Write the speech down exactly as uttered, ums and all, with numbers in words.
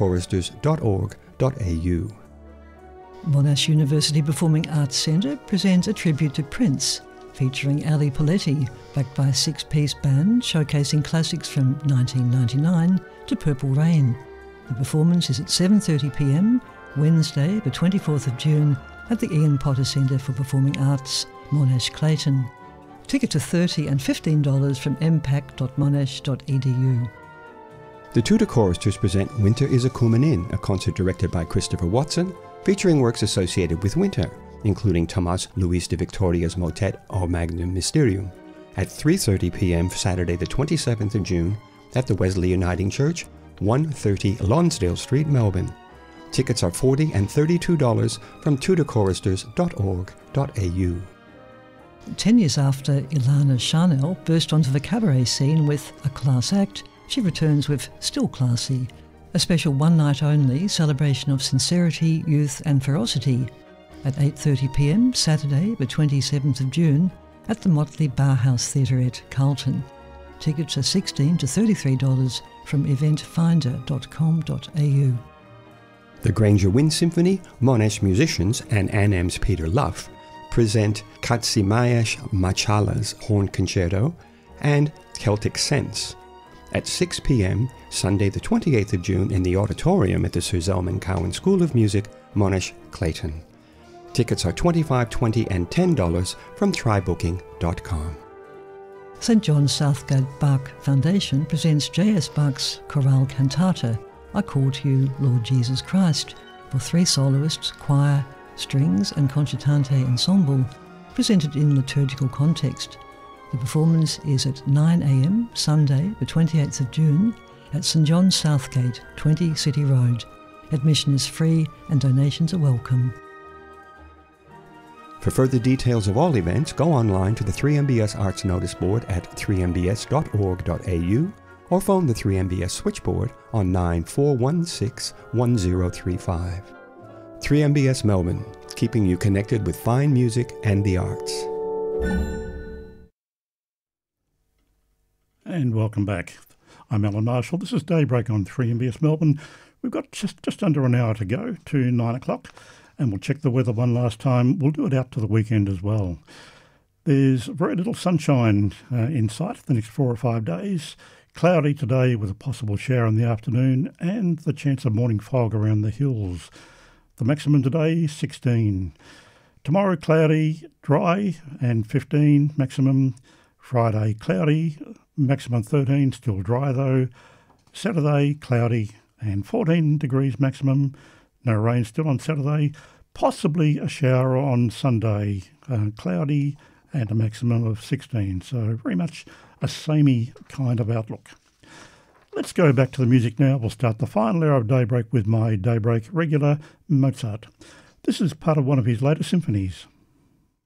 choristers dot org dot a u. Monash University Performing Arts Centre presents a tribute to Prince, featuring Ali Poletti, backed by a six-piece band showcasing classics from nineteen ninety-nine to Purple Rain. The performance is at seven thirty p m, Wednesday the twenty-fourth of June, at the Ian Potter Centre for Performing Arts, Monash Clayton. Tickets are thirty dollars and fifteen dollars from m pac dot monash dot e d u. The Tudor Choristers present Winter is a Coomin' In, a concert directed by Christopher Watson, featuring works associated with winter, including Tomás Luis de Victoria's motet O Magnum Mysterium, at three thirty p m Saturday the twenty-seventh of June at the Wesley Uniting Church, one thirty Lonsdale Street, Melbourne. Tickets are forty dollars and thirty-two dollars from tudor choristers dot org dot a u. Ten years after Ilana Charnel burst onto the cabaret scene with A Class Act, she returns with Still Classy, a special one-night-only celebration of sincerity, youth and ferocity, at eight thirty p m Saturday the twenty-seventh of June at the Motley Barhouse Theatre at Carlton. Tickets are sixteen dollars to thirty-three dollars from event finder dot com dot a u. The Granger Wind Symphony, Monash musicians and Annam's Peter Luff present Katsimayesh Machalah's Horn Concerto and Celtic Sense at six p m Sunday the twenty-eighth of June in the auditorium at the Sir Zelman Cowen School of Music, Monash, Clayton. Tickets are twenty-five dollars, twenty dollars and ten dollars from try booking dot com. Saint John Southgate Bach Foundation presents J S Bach's chorale cantata, I Call to You, Lord Jesus Christ, for three soloists, choir, strings and concertante ensemble, presented in liturgical context. The performance is at nine a m Sunday the twenty-eighth of June at St John's Southgate, twenty City Road. Admission is free and donations are welcome. For further details of all events, go online to the three M B S Arts Notice Board at three m b s dot org dot a u or phone the three M B S switchboard on nine four one six, one zero three five. three M B S Melbourne, keeping you connected with fine music and the arts. And welcome back. I'm Alan Marshall. This is Daybreak on three M B S Melbourne. We've got just, just under an hour to go to nine o'clock, and we'll check the weather one last time. We'll do it out to the weekend as well. There's very little sunshine uh, in sight for the next four or five days. Cloudy today with a possible shower in the afternoon and the chance of morning fog around the hills. The maximum today, sixteen. Tomorrow, cloudy, dry and fifteen maximum. Friday, cloudy, maximum thirteen, still dry though. Saturday, cloudy and fourteen degrees maximum. No rain still on Saturday. Possibly a shower on Sunday, uh, cloudy and a maximum of sixteen. So very much a samey kind of outlook. Let's go back to the music now. We'll start the final hour of Daybreak with my Daybreak regular, Mozart. This is part of one of his later symphonies.